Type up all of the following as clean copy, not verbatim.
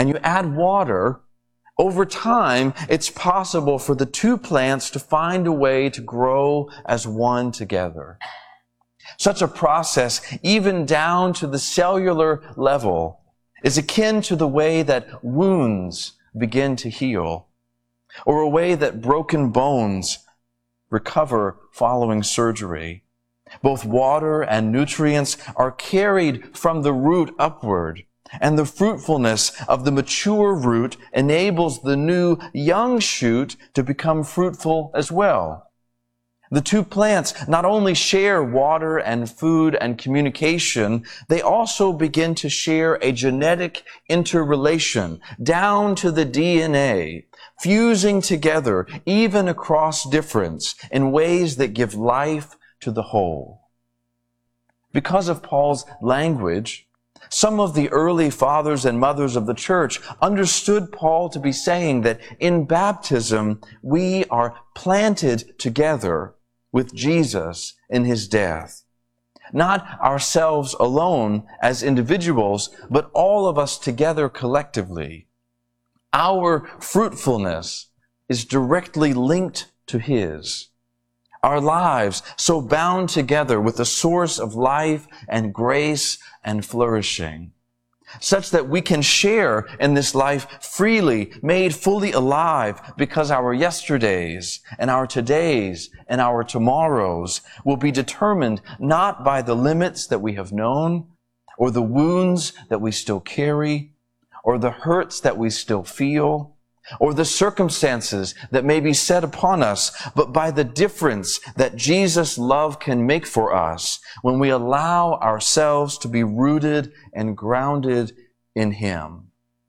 and you add water, over time, it's possible for the two plants to find a way to grow as one together. Such a process, even down to the cellular level, is akin to the way that wounds begin to heal, or a way that broken bones recover following surgery. Both water and nutrients are carried from the root upward, and the fruitfulness of the mature root enables the new young shoot to become fruitful as well. The two plants not only share water and food and communication, they also begin to share a genetic interrelation down to the DNA, fusing together even across difference in ways that give life to the whole. Because of Paul's language, some of the early fathers and mothers of the church understood Paul to be saying that in baptism, we are planted together with Jesus in his death. Not ourselves alone as individuals, but all of us together collectively. Our fruitfulness is directly linked to his. Our lives so bound together with the source of life and grace and flourishing, such that we can share in this life freely, made fully alive, because our yesterdays and our todays and our tomorrows will be determined not by the limits that we have known, or the wounds that we still carry, or the hurts that we still feel, or the circumstances that may be set upon us, but by the difference that Jesus' love can make for us when we allow ourselves to be rooted and grounded in him.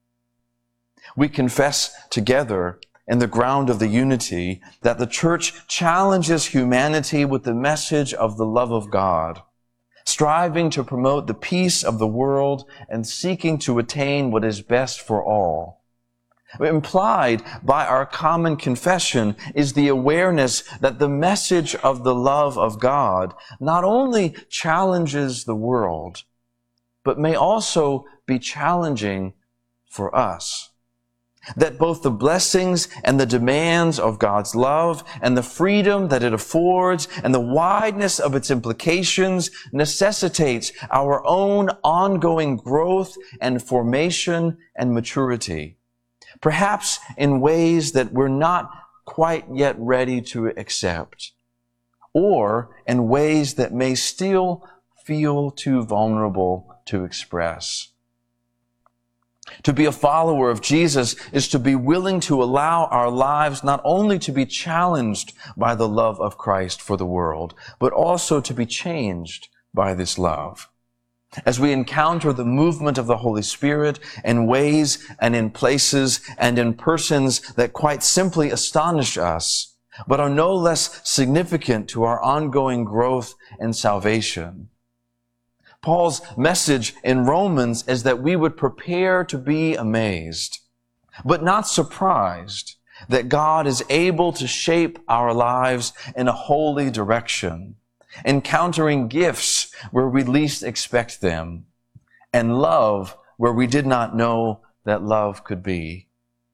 We confess together in the ground of the unity that the church challenges humanity with the message of the love of God, striving to promote the peace of the world and seeking to attain what is best for all. Implied by our common confession is the awareness that the message of the love of God not only challenges the world, but may also be challenging for us. That both the blessings and the demands of God's love and the freedom that it affords and the wideness of its implications necessitates our own ongoing growth and formation and maturity. Perhaps in ways that we're not quite yet ready to accept, or in ways that may still feel too vulnerable to express. To be a follower of Jesus is to be willing to allow our lives not only to be challenged by the love of Christ for the world, but also to be changed by this love. As we encounter the movement of the Holy Spirit in ways and in places and in persons that quite simply astonish us, but are no less significant to our ongoing growth and salvation. Paul's message in Romans is that we would prepare to be amazed, but not surprised, that God is able to shape our lives in a holy direction, encountering gifts where we least expect them, and love where we did not know that love could be.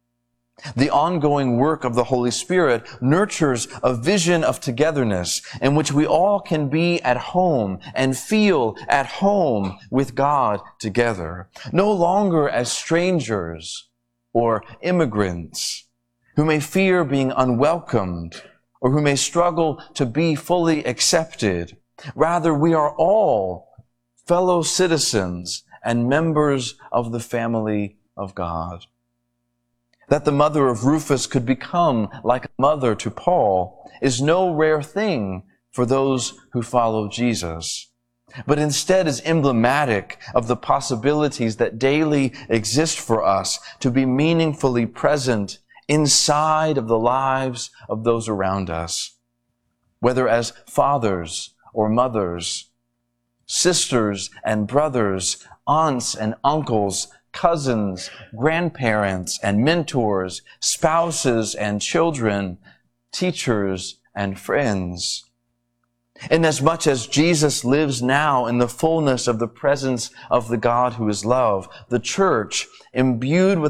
The ongoing work of the Holy Spirit nurtures a vision of togetherness in which we all can be at home and feel at home with God together, no longer as strangers or immigrants who may fear being unwelcomed or who may struggle to be fully accepted. Rather, we are all fellow citizens and members of the family of God. That the mother of Rufus could become like a mother to Paul is no rare thing for those who follow Jesus, but instead is emblematic of the possibilities that daily exist for us to be meaningfully present inside of the lives of those around us, whether as fathers or mothers, sisters and brothers, aunts and uncles, cousins, grandparents and mentors, spouses and children, teachers and friends. Inasmuch as Jesus lives now in the fullness of the presence of the God who is love, the church, imbued with